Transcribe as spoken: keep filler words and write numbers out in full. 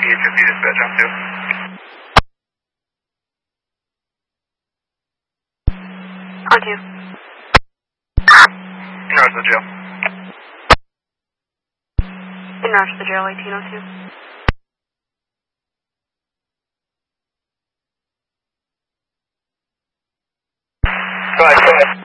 H F C dispatch on two. On two. In route to the jail. In route to the jail, eighteen oh two. Go ahead, go ahead.